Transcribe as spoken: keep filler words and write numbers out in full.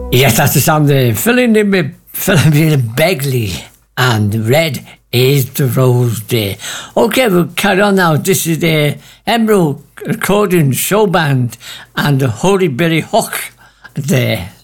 Yes, that's the song there. Filling in with Philomena Begley and Red is the Rose Day. Okay, we'll carry on now. This is the Emerald Recording Show Band and the Holy Berry Hook there.